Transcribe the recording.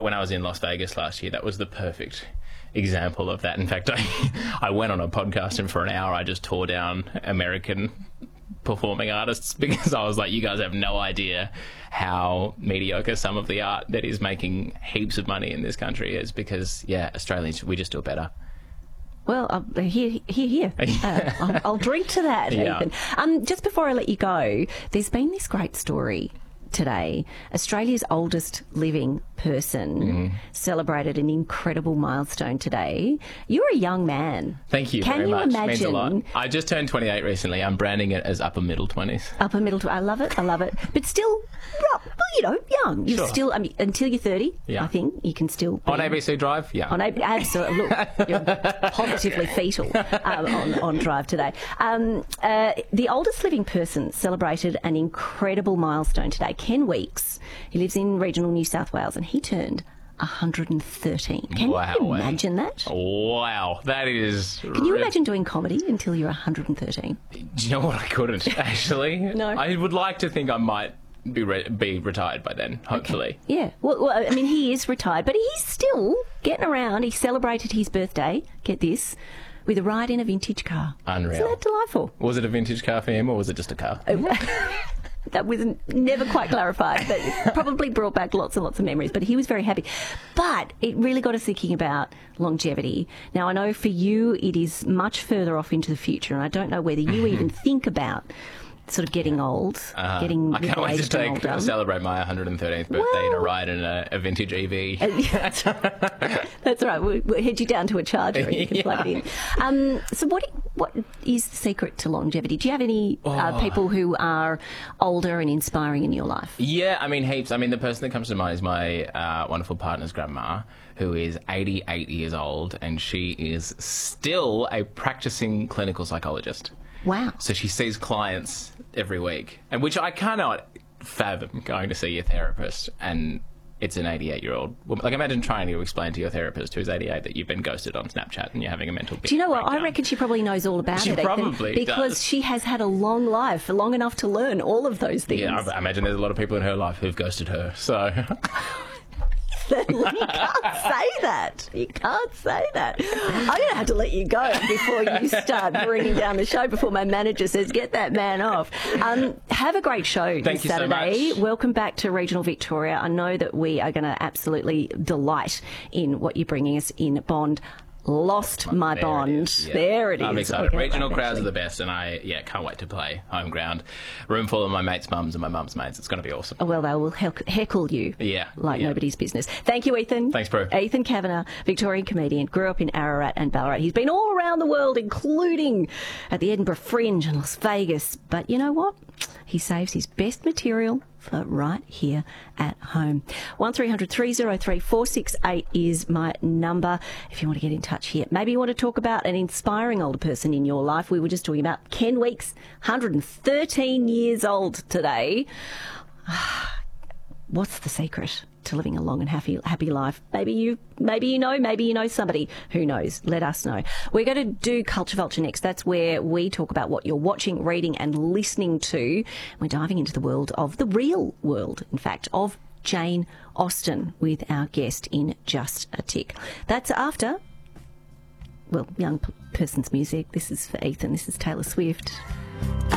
when I was in Las Vegas last year, that was the perfect example of that. In fact, I went on a podcast and for an hour I just tore down American performing artists because I was like, you guys have no idea how mediocre some of the art that is making heaps of money in this country is, because, yeah, Australians, we just do it better. Well, here. I'll drink to that, Yeah. Ethan. Just before I let you go, there's been this great story today. Australia's oldest living person celebrated an incredible milestone today. You're a young man. Thank you Can very you much. imagine? Means a lot. I just turned 28 recently. I'm branding it as upper middle 20s. Upper middle, I love it. But still, well, young. You're Sure. still, until you're 30, Yeah. I think you can still be On ABC Drive, yeah. Absolutely. Look, you're positively fetal on Drive today. The oldest living person celebrated an incredible milestone today. Ken Weeks. He lives in regional New South Wales, and he turned 113. Can you imagine that? Wow, that is... Can you imagine doing comedy until you're 113? Do you know what? I couldn't, actually. No. I would like to think I might be retired by then, hopefully. Okay. Yeah. Well, I mean, he is retired, but he's still getting around. He celebrated his birthday, get this, with a ride in a vintage car. Unreal. Isn't that delightful? Was it a vintage car for him, or was it just a car? That was never quite clarified, but it probably brought back lots and lots of memories. But he was very happy. But it really got us thinking about longevity. Now, I know for you it is much further off into the future, and I don't know whether you even think about sort of getting old, getting I can't wait to celebrate my 113th birthday in a ride in a vintage EV. That's right. We'll head you down to a charger and you can plug it in. So what is the secret to longevity? Do you have any people who are older and inspiring in your life? Yeah, I mean, heaps. I mean, the person that comes to mind is my wonderful partner's grandma, who is 88 years old, and she is still a practicing clinical psychologist. Wow. So she sees clients every week, and which I cannot fathom going to see a therapist and it's an 88-year-old woman. Like, imagine trying to explain to your therapist who's 88 that you've been ghosted on Snapchat and you're having a mental breakdown. Do you know what? I reckon she probably knows all about it, Ethan, probably because does. she has had a long life, long enough to learn all of those things. Yeah, I imagine there's a lot of people in her life who've ghosted her, so... You can't say that. You can't say that. I'm going to have to let you go before you start bringing down the show, before my manager says, get that man off. Have a great show this Saturday. So much. Welcome back to Regional Victoria. I know that we are going to absolutely delight in what you're bringing us in Bond. Lost My Bond. Yeah. There it is. I'm excited. Regional crowds are the best, and I can't wait to play home ground. Room full of my mates' mums and my mum's mates. It's going to be awesome. Oh, well, they will heckle you like nobody's business. Thank you, Ethan. Thanks, Prue. Ethan Kavanagh, Victorian comedian, grew up in Ararat and Ballarat. He's been all around the world, including at the Edinburgh Fringe and Las Vegas. But you know what? He saves his best material for right here at home. 1300 303 468 is my number if you want to get in touch here. Maybe you want to talk about an inspiring older person in your life. We were just talking about Ken Weeks, 113 years old today. What's the secret to living a long and happy life? Maybe you know somebody who knows. Let us know. We're going to do Culture Vulture next. That's where we talk about what you're watching, reading and listening to. We're diving into the world of the real world, in fact, of Jane Austen with our guest in just a tick. That's after, well, young person's music. This is for Ethan. This is Taylor Swift.